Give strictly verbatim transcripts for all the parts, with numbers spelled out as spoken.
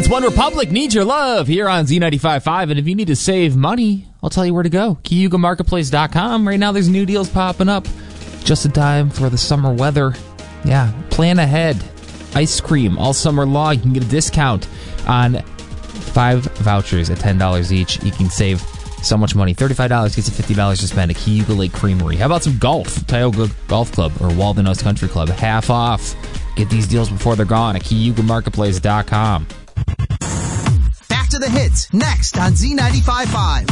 It's One Republic, Need Your Love, here on Z ninety-five point five. And if you need to save money, I'll tell you where to go. Cayuga Marketplace dot com. Right now, there's new deals popping up. Just in time for the summer weather. Yeah, plan ahead. Ice cream all summer long. You can get a discount on five vouchers at ten dollars each. You can save so much money. thirty-five dollars gets you fifty dollars to spend at Cayuga Lake Creamery. How about some golf? Tioga Golf Club or Walden House Country Club. Half off. Get these deals before they're gone at Cayuga Marketplace dot com. Back to the hits, next on Z ninety-five point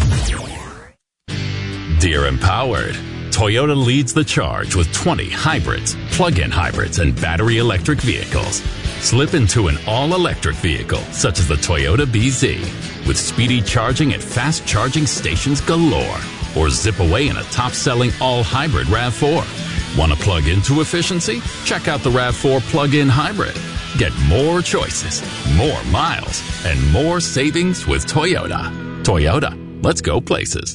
five. Dear Empowered, Toyota leads the charge with twenty hybrids, plug-in hybrids, and battery electric vehicles. Slip into an all-electric vehicle, such as the Toyota B Z, with speedy charging at fast charging stations galore. Or zip away in a top-selling all-hybrid RAV four. Want to plug into efficiency? Check out the RAV four plug-in hybrid. Get more choices, more miles, and more savings with Toyota. Toyota, let's go places.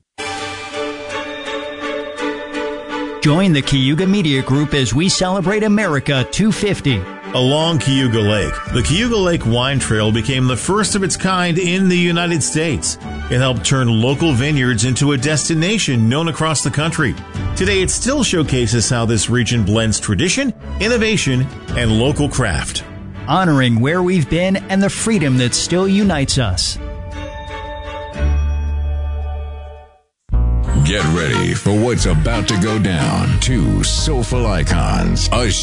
Join the Cayuga Media Group as we celebrate America two fifty. Along Cayuga Lake, the Cayuga Lake Wine Trail became the first of its kind in the United States. It helped turn local vineyards into a destination known across the country. Today, it still showcases how this region blends tradition, innovation, and local craft. Honoring where we've been and the freedom that still unites us. Get ready for what's about to go down. Two soulful icons, a